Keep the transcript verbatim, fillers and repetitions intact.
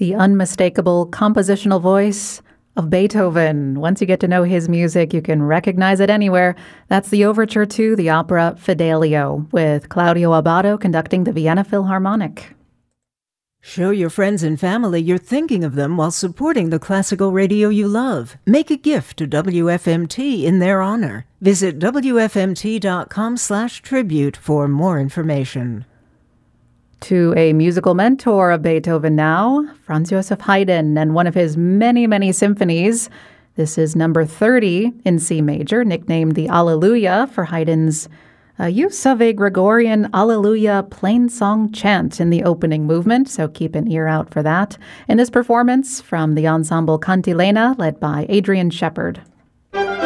The unmistakable compositional voice of Beethoven. Once you get to know his music, you can recognize it anywhere. That's the overture to the opera Fidelio, with Claudio Abbado conducting the Vienna Philharmonic. Show your friends and family you're thinking of them while supporting the classical radio you love. Make a gift to W F M T in their honor. Visit W F M T dot com slash tribute for more information. To a musical mentor of Beethoven now, Franz Joseph Haydn, and one of his many, many symphonies. This is number thirty in C major, nicknamed the Alleluia for Haydn's uh, use of a Gregorian Alleluia plain song chant in the opening movement, so keep an ear out for that. In this performance from the ensemble Cantilena, led by Adrian Shepard.